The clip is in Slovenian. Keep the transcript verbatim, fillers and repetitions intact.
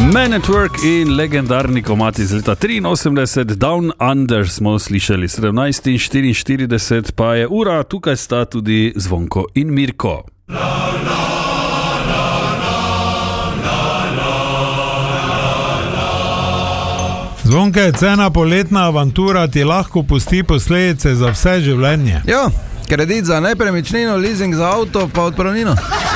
Man at Work in legendarni komad iz leta triinosemdeset, Down Under smo slišali, sedemnajst in štiriinštirideset pa je ura, tukaj sta tudi Zvonko in Mirko. Zvonke, cena poletna avantura ti lahko pusti posledice za vse življenje. Jo, kredit za nepremičnino, leasing za avto pa odpravnino.